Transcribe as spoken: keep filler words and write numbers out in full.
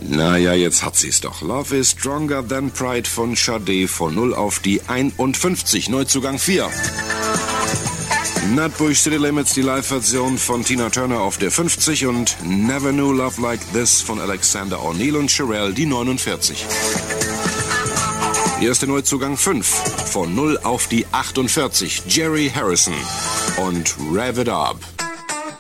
Naja, jetzt hat sie's doch. Love is Stronger Than Pride von Sade von null auf die einundfünfzig. Neuzugang vier. Nutbush City Limits, die Live-Version von Tina Turner auf der fünfzig und Never Knew Love Like This von Alexander O'Neal und Cherelle die neunundvierzig. Hier ist der Neuzugang fünf, von null auf die achtundvierzig. Jerry Harrison und Rev It Up.